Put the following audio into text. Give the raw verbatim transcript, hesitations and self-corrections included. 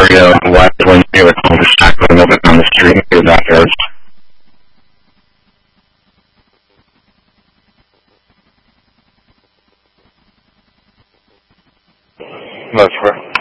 area west when they were close to shack going over down the street in the backyards. That's right.